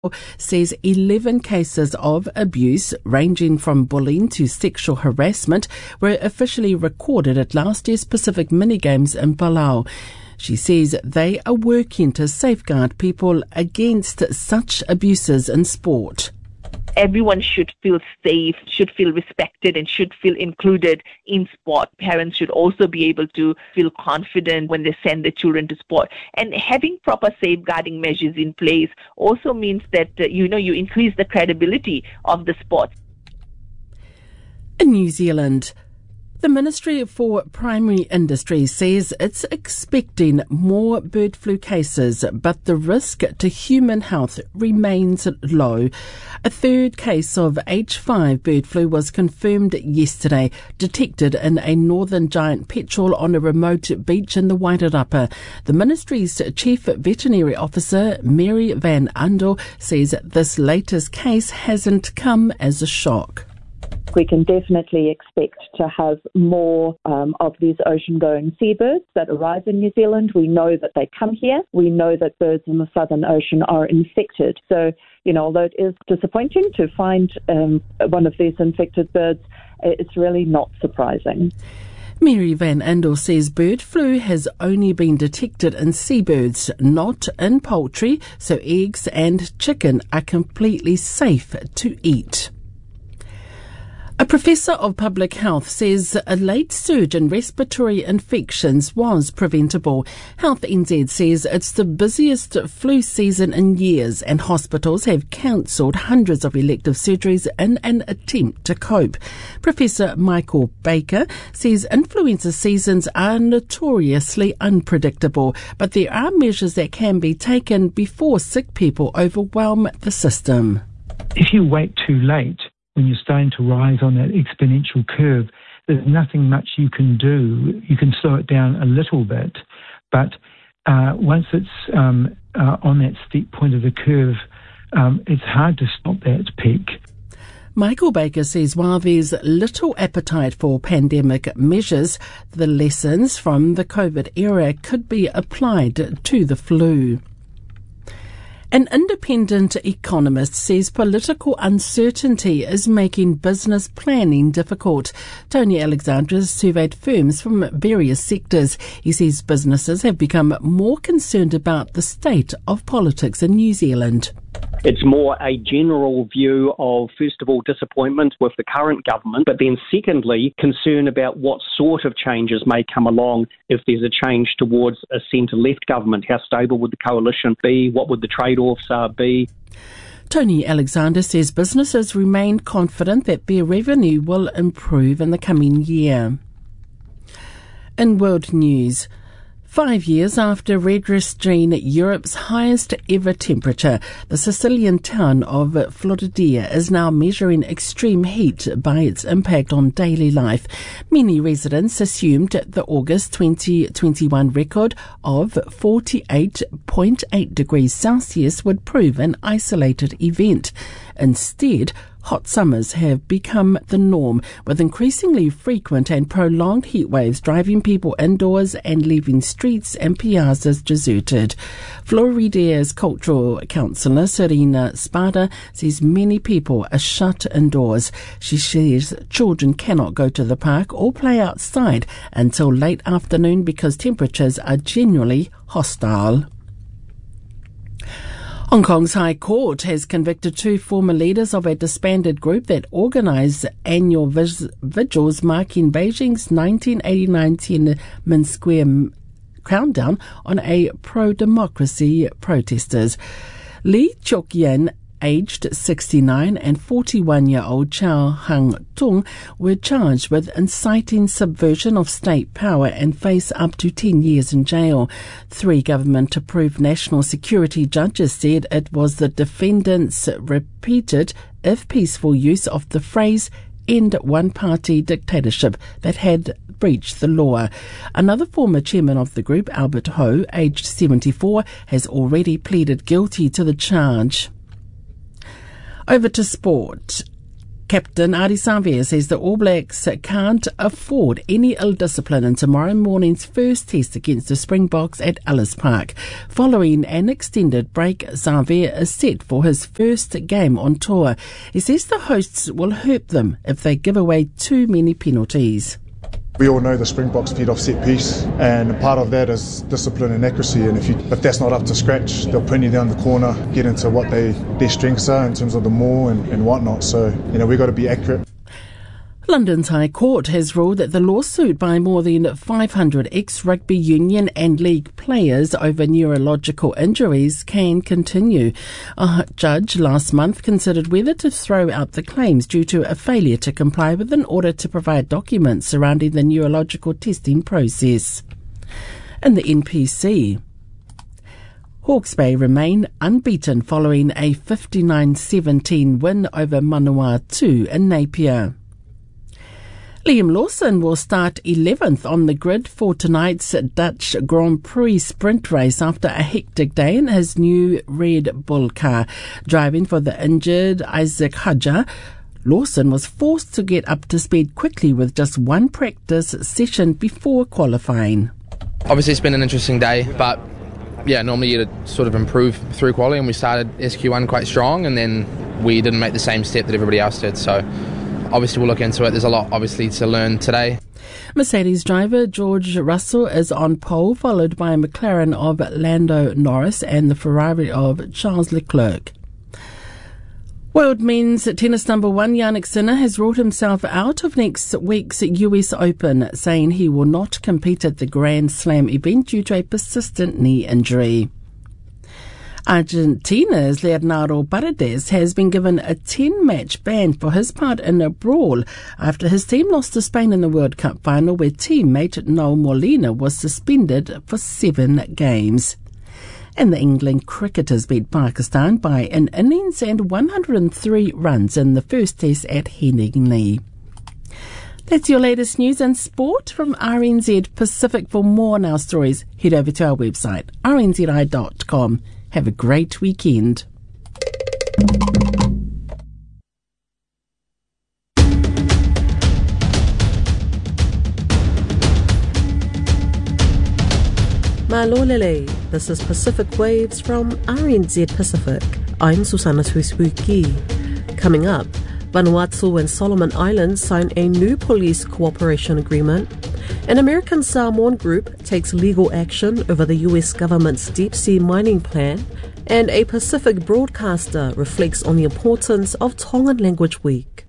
says 11 cases of abuse, ranging from bullying to sexual harassment, were officially recorded at last year's Pacific Minigames in Palau. She says they are working to safeguard people against such abuses in sport. Everyone should feel safe, should feel respected, and should feel included in sport. Parents should also be able to feel confident when they send their children to sport. And having proper safeguarding measures in place also means that, you increase the credibility of the sport. In New Zealand, the Ministry for Primary Industry says it's expecting more bird flu cases, but the risk to human health remains low. A third case of H5 bird flu was confirmed yesterday, detected in a northern giant petrel on a remote beach in the Wairarapa. The ministry's chief veterinary officer, Mary Van Andel, says this latest case hasn't come as a shock. We can definitely expect to have more of these ocean-going seabirds that arrive in New Zealand. We know that they come here. We know that birds in the Southern Ocean are infected. So, although it is disappointing to find one of these infected birds, it's really not surprising. Mary Van Andel says bird flu has only been detected in seabirds, not in poultry, so eggs and chicken are completely safe to eat. A professor of public health says a late surge in respiratory infections was preventable. Health NZ says it's the busiest flu season in years and hospitals have cancelled hundreds of elective surgeries in an attempt to cope. Professor Michael Baker says influenza seasons are notoriously unpredictable, but there are measures that can be taken before sick people overwhelm the system. If you wait too late, when you're starting to rise on that exponential curve, there's nothing much you can do. You can slow it down a little bit, but once it's on that steep point of the curve, it's hard to stop that peak. Michael Baker says while there's little appetite for pandemic measures, the lessons from the COVID era could be applied to the flu. An independent economist says political uncertainty is making business planning difficult. Tony Alexandra surveyed firms from various sectors. He says businesses have become more concerned about the state of politics in New Zealand. It's more a general view of, first of all, disappointment with the current government, but then secondly, concern about what sort of changes may come along if there's a change towards a centre-left government. How stable would the coalition be? What would the trade-offs be? Tony Alexander says businesses remain confident that their revenue will improve in the coming year. In world news, 5 years after registering Europe's highest ever temperature, the Sicilian town of Floridia is now measuring extreme heat by its impact on daily life. Many residents assumed the August 2021 record of 48.8 degrees Celsius would prove an isolated event. Instead, hot summers have become the norm, with increasingly frequent and prolonged heat waves driving people indoors and leaving streets and piazzas deserted. Floridia's cultural councillor, Serena Spada, says many people are shut indoors. She says children cannot go to the park or play outside until late afternoon because temperatures are generally hostile. Hong Kong's High Court has convicted 2 former leaders of a disbanded group that organised annual vigils marking Beijing's 1989 Tiananmen Square countdown on a pro-democracy protesters. Li Chok-yen, aged 69, and 41-year-old Chow Hang-tung were charged with inciting subversion of state power and face up to 10 years in jail. 3 government-approved national security judges said it was the defendants' repeated, if peaceful, use of the phrase "end one-party dictatorship" that had breached the law. Another former chairman of the group, Albert Ho, aged 74, has already pleaded guilty to the charge. Over to sport. Captain Ardie Savea says the All Blacks can't afford any ill discipline in tomorrow morning's first test against the Springboks at Ellis Park. Following an extended break, Savea is set for his first game on tour. He says the hosts will hurt them if they give away too many penalties. We all know the Springboks feed off set piece, and part of that is discipline and accuracy, and if that's not up to scratch, they'll pin you down the corner, get into what their strengths are in terms of the maul and whatnot. So, we've got to be accurate. London's High Court has ruled that the lawsuit by more than 500 ex-rugby union and league players over neurological injuries can continue. A judge last month considered whether to throw out the claims due to a failure to comply with an order to provide documents surrounding the neurological testing process. And the NPC. Hawke's Bay remain unbeaten following a 59-17 win over Manawatu in Napier. Liam Lawson will start 11th on the grid for tonight's Dutch Grand Prix sprint race after a hectic day in his new Red Bull car. Driving for the injured Isaac Hadjar, Lawson was forced to get up to speed quickly with just one practice session before qualifying. Obviously it's been an interesting day, but normally you'd sort of improve through quality, and we started SQ1 quite strong and then we didn't make the same step that everybody else did, so obviously we'll look into it. There's a lot obviously to learn today. Mercedes driver George Russell is on pole, followed by McLaren of Lando Norris and the Ferrari of Charles Leclerc. World men's tennis number one Jannik Sinner has ruled himself out of next week's US Open, saying he will not compete at the Grand Slam event due to a persistent knee injury. Argentina's Leonardo Paredes has been given a 10-match ban for his part in a brawl after his team lost to Spain in the World Cup final, where teammate Noel Molina was suspended for 7 games. And the England cricketers beat Pakistan by an innings and 103 runs in the first test at Headingley. That's your latest news and sport from RNZ Pacific. For more on our stories, head over to our website, rnzi.com. Have a great weekend. Malolele, this is Pacific Waves from RNZ Pacific. I'm Susanna Tuisbuki. Coming up, Vanuatu and Solomon Islands sign a new police cooperation agreement. An American Samoan group takes legal action over the US government's deep-sea mining plan, and a Pacific broadcaster reflects on the importance of Tongan Language Week.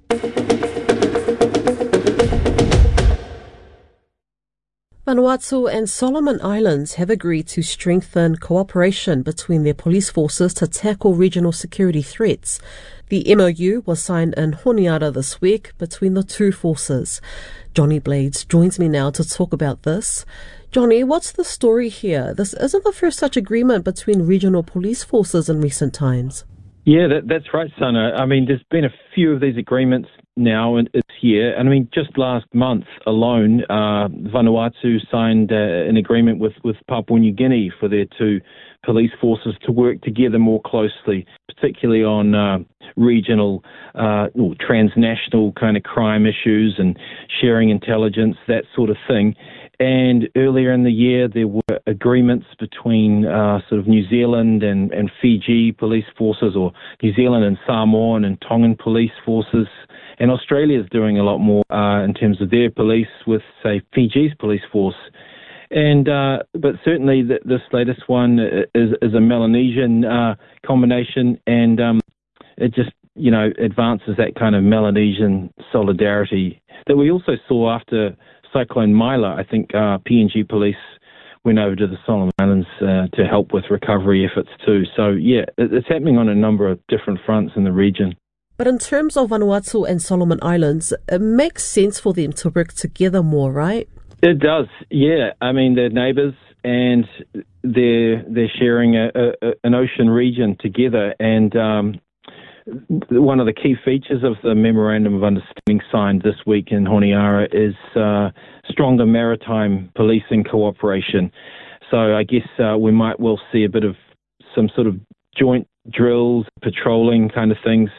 Vanuatu and Solomon Islands have agreed to strengthen cooperation between their police forces to tackle regional security threats. The MOU was signed in Honiara this week between the two forces. Johnny Blades joins me now to talk about this. Johnny, what's the story here? This isn't the first such agreement between regional police forces in recent times. Yeah, that's right, Sana. I mean, there's been a few of these agreements now this year. And I mean, just last month alone, Vanuatu signed an agreement with Papua New Guinea for their two police forces to work together more closely, particularly on regional or transnational kind of crime issues and sharing intelligence, that sort of thing. And earlier in the year, there were agreements between sort of New Zealand and Fiji police forces, or New Zealand and Samoan and Tongan police forces. And Australia is doing a lot more in terms of their police with, say, Fiji's police force. And but certainly this latest one is a Melanesian combination, and it just advances that kind of Melanesian solidarity that we also saw after Cyclone Mila. I think PNG police went over to the Solomon Islands to help with recovery efforts too. So yeah, it's happening on a number of different fronts in the region. But in terms of Vanuatu and Solomon Islands, it makes sense for them to work together more, right? It does, yeah. I mean, they're neighbours and they're sharing an ocean region together. And one of the key features of the Memorandum of Understanding signed this week in Honiara is stronger maritime policing cooperation. So I guess we might well see a bit of some sort of joint drills, patrolling kind of things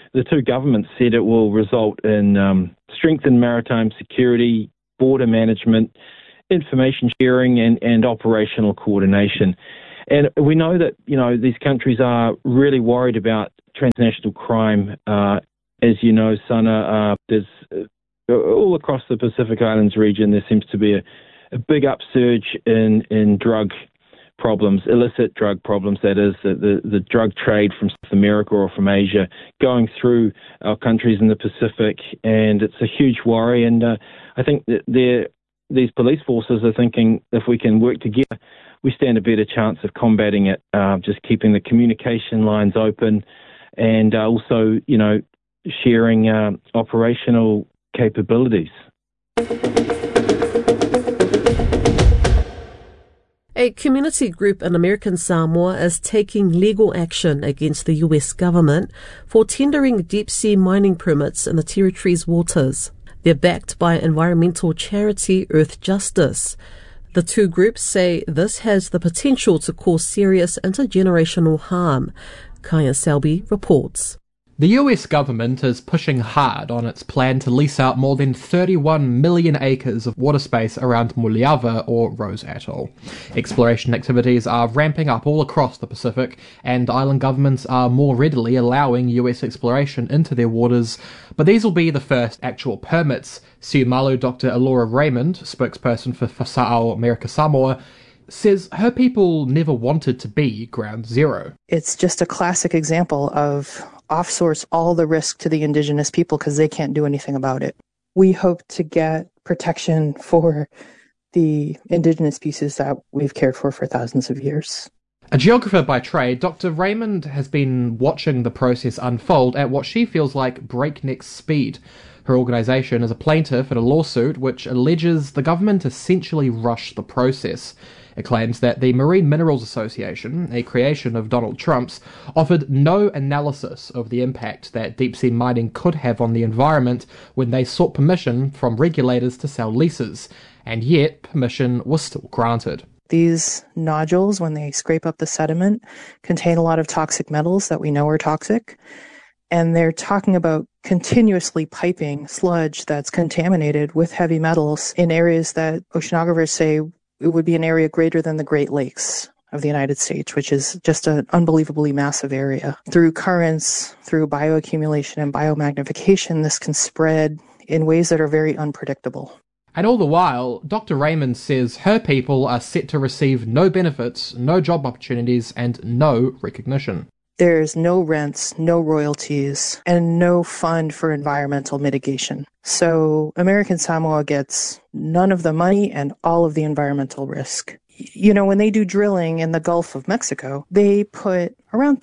the two governments said it will result in strengthened maritime security, border management, information sharing, and operational coordination. And we know that, these countries are really worried about transnational crime. As you know, Sana, there's all across the Pacific Islands region, there seems to be a big upsurge in drug problems, illicit drug problems, that is, the drug trade from South America or from Asia going through our countries in the Pacific, and it's a huge worry. And I think that these police forces are thinking if we can work together, we stand a better chance of combating it, just keeping the communication lines open and also, sharing operational capabilities. A community group in American Samoa is taking legal action against the US government for tendering deep-sea mining permits in the territory's waters. They're backed by environmental charity Earth Justice. The two groups say this has the potential to cause serious intergenerational harm. Kaya Selby reports. The US government is pushing hard on its plan to lease out more than 31 million acres of water space around Muliava or Rose Atoll. Exploration activities are ramping up all across the Pacific, and island governments are more readily allowing US exploration into their waters, but these will be the first actual permits. Siumalu Dr. Elora Raymond, spokesperson for Fasa'ao America Samoa, says her people never wanted to be ground zero. It's just a classic example of offsource all the risk to the indigenous people because they can't do anything about it. We hope to get protection for the indigenous species that we've cared for thousands of years. A geographer by trade, Dr. Raymond has been watching the process unfold at what she feels like breakneck speed. Her organisation is a plaintiff in a lawsuit which alleges the government essentially rushed the process. It claims that the Marine Minerals Association, a creation of Donald Trump's, offered no analysis of the impact that deep-sea mining could have on the environment when they sought permission from regulators to sell leases, and yet permission was still granted. These nodules, when they scrape up the sediment, contain a lot of toxic metals that we know are toxic, and they're talking about continuously piping sludge that's contaminated with heavy metals in areas that oceanographers say it would be an area greater than the Great Lakes of the United States, which is just an unbelievably massive area. Through currents, through bioaccumulation and biomagnification, this can spread in ways that are very unpredictable. And all the while, Dr. Raymond says her people are set to receive no benefits, no job opportunities, and no recognition. There's no rents, no royalties, and no fund for environmental mitigation. So American Samoa gets none of the money and all of the environmental risk. When they do drilling in the Gulf of Mexico, they put around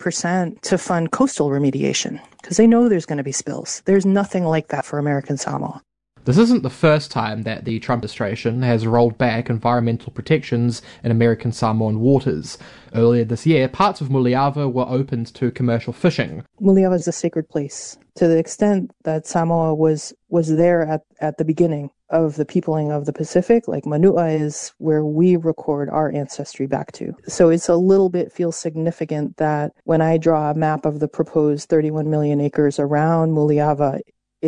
38% to fund coastal remediation because they know there's going to be spills. There's nothing like that for American Samoa. This isn't the first time that the Trump administration has rolled back environmental protections in American Samoan waters. Earlier this year, parts of Muliava were opened to commercial fishing. Muliava is a sacred place to the extent that Samoa was there at the beginning of the peopling of the Pacific. Like Manua is where we record our ancestry back to. So it's a little bit feels significant that when I draw a map of the proposed 31 million acres around Muliava,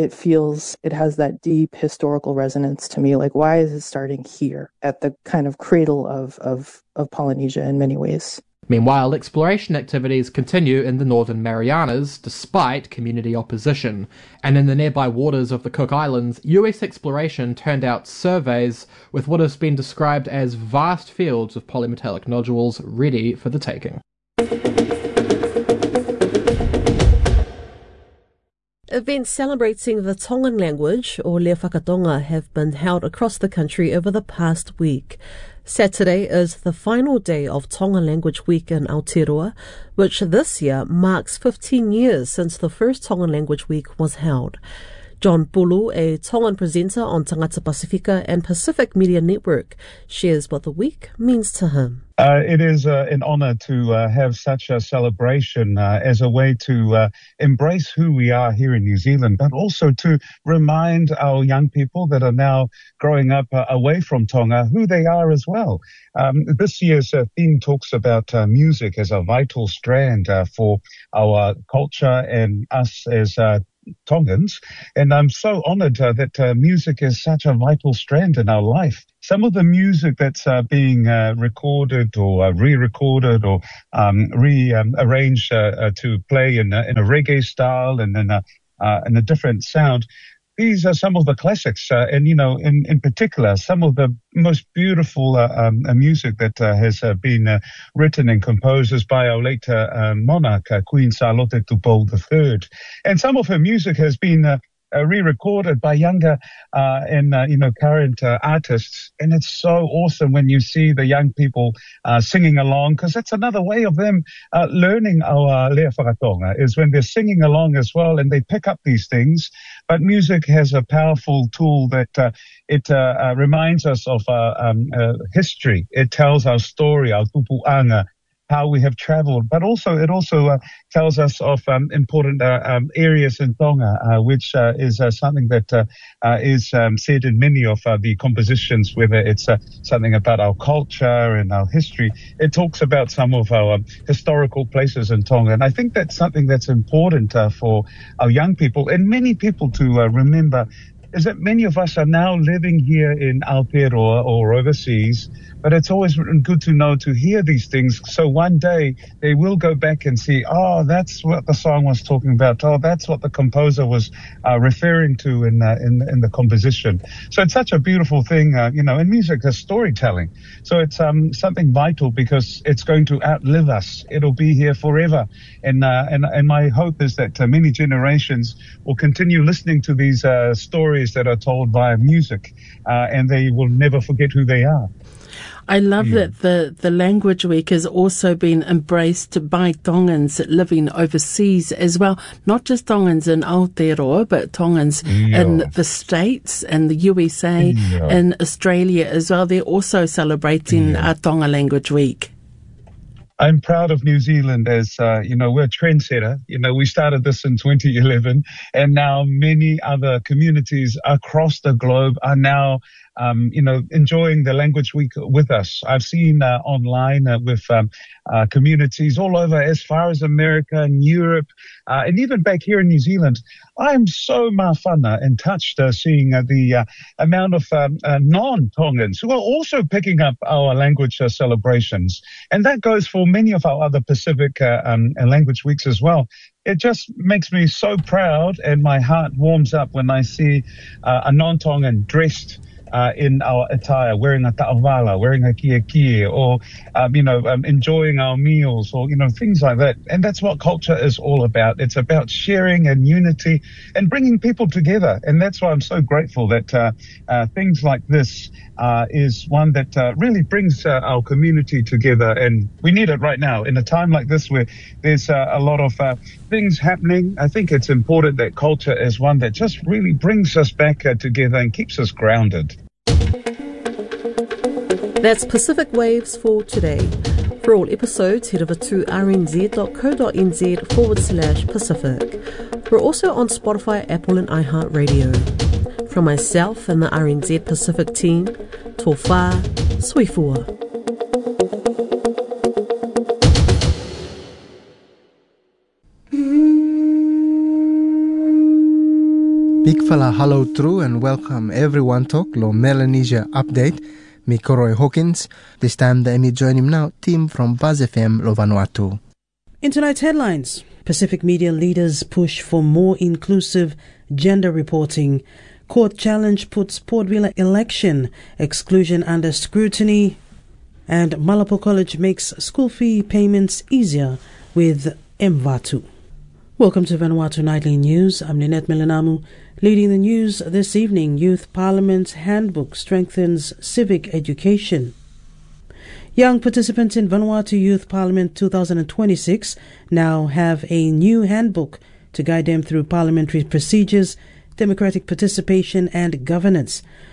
it has that deep historical resonance to me. Like, why is it starting here at the kind of cradle of Polynesia in many ways? Meanwhile, exploration activities continue in the Northern Marianas despite community opposition. And in the nearby waters of the Cook Islands, US exploration turned out surveys with what has been described as vast fields of polymetallic nodules ready for the taking. Events celebrating the Tongan language, or Lea Whakatonga, have been held across the country over the past week. Saturday is the final day of Tongan Language Week in Aotearoa, which this year marks 15 years since the first Tongan Language Week was held. John Pulu, a Tongan presenter on Tangata Pasifika and Pacific Media Network, shares what the week means to him. It is an honour to have such a celebration as a way to embrace who we are here in New Zealand, but also to remind our young people that are now growing up away from Tonga who they are as well. This year's theme talks about music as a vital strand for our culture and us as Tongans, and I'm so honoured that music is such a vital strand in our life. Some of the music that's being recorded or re-recorded or rearranged to play in a reggae style and in a different sound. These are some of the classics, and in particular, some of the most beautiful music that has been written and composed is by our late monarch, Queen Charlotte Tupou III. And some of her music has been re-recorded by younger and current artists, and it's so awesome when you see the young people singing along, because that's another way of them learning our lea whakatonga, is when they're singing along as well and they pick up these things. But music has a powerful tool that it reminds us of history. It tells our story, our tupuanga, how we have travelled, but it also tells us of important areas in Tonga, which is something that is said in many of the compositions, whether it's something about our culture and our history. It talks about some of our historical places in Tonga, and I think that's something that's important for our young people and many people to remember, is that many of us are now living here in Aotearoa or overseas, but it's always good to know, to hear these things, so one day they will go back and see, oh, that's what the song was talking about, oh, that's what the composer was referring to in the composition. So it's such a beautiful thing, and music is storytelling. So it's something vital because it's going to outlive us. It'll be here forever. And my hope is that many generations will continue listening to these stories that are told via music, and they will never forget who they are. I love that the Language Week has also been embraced by Tongans living overseas as well. Not just Tongans in Aotearoa, but Tongans in the States and the USA and Australia as well. They're also celebrating our Tonga Language Week. I'm proud of New Zealand as, we're a trendsetter. We started this in 2011, and now many other communities across the globe are now enjoying the Language Week with us. I've seen online with communities all over, as far as America and Europe, and even back here in New Zealand. I'm so mawhana and touched seeing the amount of non-Tongans who are also picking up our language celebrations. And that goes for many of our other Pacific Language Weeks as well. It just makes me so proud, and my heart warms up when I see a non-Tongan dressed in our attire, wearing a ta'avala, wearing a kia, or, enjoying our meals, or, things like that. And that's what culture is all about. It's about sharing and unity and bringing people together. And that's why I'm so grateful that things like this is one that really brings our community together. And we need it right now. In a time like this where there's a lot of things happening, I think it's important that culture is one that just really brings us back together and keeps us grounded. That's Pacific Waves for today. For all episodes, head over to rnz.co.nz/Pacific. We're also on Spotify, Apple and iHeartRadio. From myself and the RNZ Pacific team, tō whā, sui fua. Big fella hello true and welcome everyone to Lo Melanesia Update. Me Koroi Hawkins. This time the me join him now, team from Buzz FM Lo Vanuatu. In tonight's headlines, Pacific media leaders push for more inclusive gender reporting. Court challenge puts Port Vila election exclusion under scrutiny. And Malapo College makes school fee payments easier with Mvatu. Welcome to Vanuatu Nightly News. I'm Ninette Milanamu. Leading the news this evening, Youth Parliament's handbook strengthens civic education. Young participants in Vanuatu Youth Parliament 2026 now have a new handbook to guide them through parliamentary procedures, democratic participation and governance.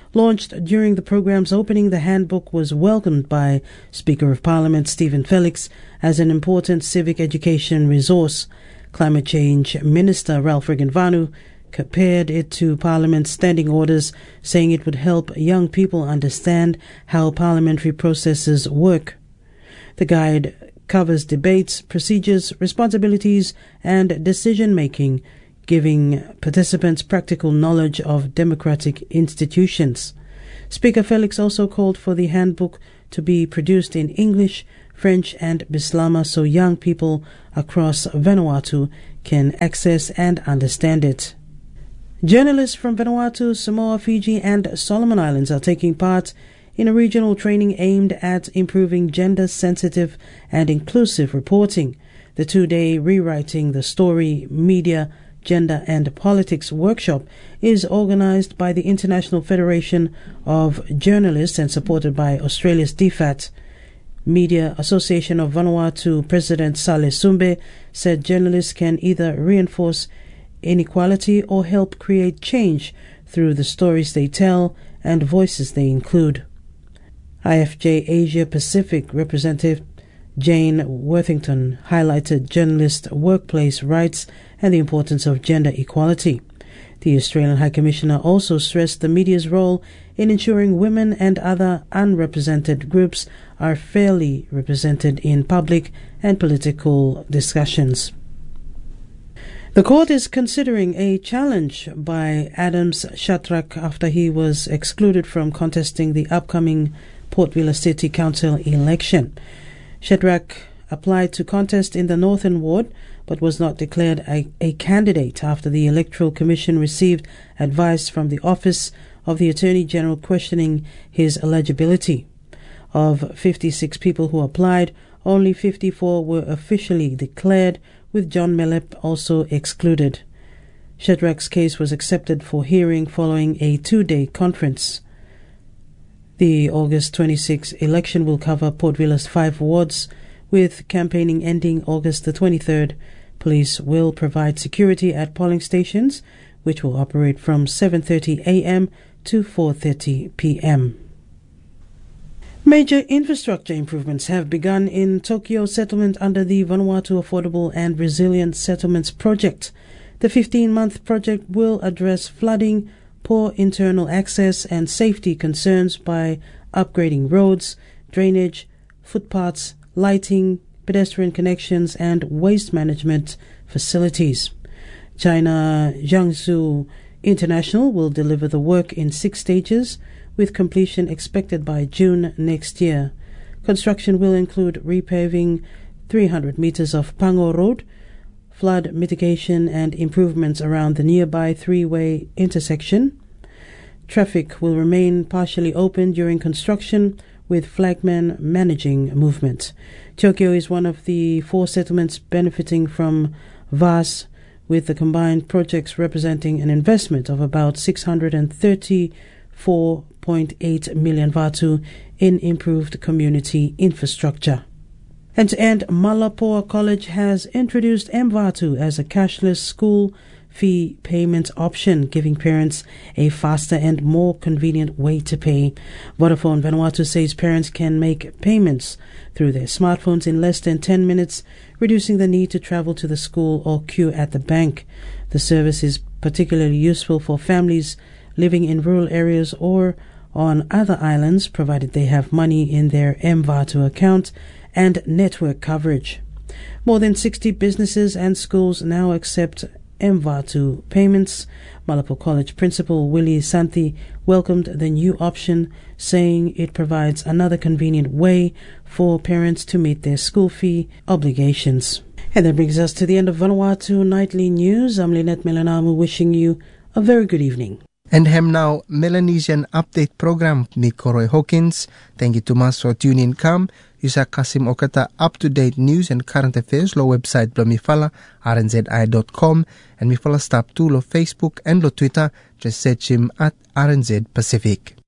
Launched during the program's opening, the handbook was welcomed by Speaker of Parliament Stephen Felix as an important civic education resource. Climate Change Minister Ralph Regenvanu compared it to Parliament's standing orders, saying it would help young people understand how parliamentary processes work. The guide covers debates, procedures, responsibilities, and decision-making, giving participants practical knowledge of democratic institutions. Speaker Felix also called for the handbook to be produced in English, French, and Bislama so young people across Vanuatu can access and understand it. Journalists from Vanuatu, Samoa, Fiji, and Solomon Islands are taking part in a regional training aimed at improving gender-sensitive and inclusive reporting. The two-day Rewriting the Story, Media, Gender and Politics workshop is organized by the International Federation of Journalists and supported by Australia's DFAT. Media Association of Vanuatu President Saleh Sumbe said journalists can either reinforce inequality or help create change through the stories they tell and voices they include. IFJ Asia Pacific Representative Jane Worthington highlighted journalist workplace rights and the importance of gender equality. The Australian High Commissioner also stressed the media's role in ensuring women and other unrepresented groups are fairly represented in public and political discussions. The court is considering a challenge by Adams Shadrack after he was excluded from contesting the upcoming Port Vila City Council election. Shadrack applied to contest in the Northern Ward but was not declared a candidate after the Electoral Commission received advice from the Office of the Attorney General questioning his eligibility. Of 56 people who applied, only 54 were officially declared, with John Mellep also excluded. Shadrack's case was accepted for hearing following a two-day conference. The August 26 election will cover Port Vila's 5 wards, with campaigning ending August the 23rd. Police will provide security at polling stations, which will operate from 7:30 a.m. to 4:30 p.m. Major infrastructure improvements have begun in Tokyo settlement under the Vanuatu Affordable and Resilient Settlements Project. The 15-month project will address flooding, poor internal access and safety concerns by upgrading roads, drainage, footpaths, lighting, pedestrian connections and waste management facilities. China Jiangsu International will deliver the work in 6 stages, with completion expected by June next year. Construction will include repaving 300 meters of Pango Road, flood mitigation and improvements around the nearby 3-way intersection. Traffic will remain partially open during construction, with flagmen managing movement. Tokyo is one of the 4 settlements benefiting from VAS, with the combined projects representing an investment of about 634.8 million Vatu in improved community infrastructure. And to end, Malapoa College has introduced mVatu as a cashless school fee payment option, giving parents a faster and more convenient way to pay. Vodafone Vanuatu says parents can make payments through their smartphones in less than 10 minutes, reducing the need to travel to the school or queue at the bank. The service is particularly useful for families living in rural areas or on other islands, provided they have money in their mVatu account and network coverage. More than 60 businesses and schools now accept mVatu payments. Malapoa College Principal Willie Santi welcomed the new option, saying it provides another convenient way for parents to meet their school fee obligations. And that brings us to the end of Vanuatu Nightly News. I'm Lynette Melanamu wishing you a very good evening. And hem now Melanesian Update Program ni Koroy Hawkins. Thank you to mas for tuning in kam. Yusa Kasim Okata up-to-date news and current affairs lo website blo mifala rnzi.com and mifala stop to lo Facebook and lo Twitter. Just search him at RNZ Pacific.